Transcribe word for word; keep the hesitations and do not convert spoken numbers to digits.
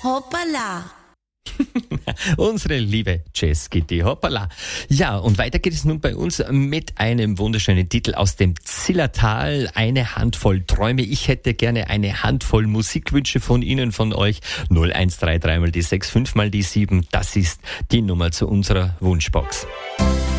Hoppala. Unsere liebe Jazz Kitty, hoppala. Ja, und weiter geht es nun bei uns mit einem wunderschönen Titel aus dem Zillertal. Eine Handvoll Träume. Ich hätte gerne eine Handvoll Musikwünsche von Ihnen, von euch. null eins drei drei mal die sechs, fünf mal die sieben. Das ist die Nummer zu unserer Wunschbox.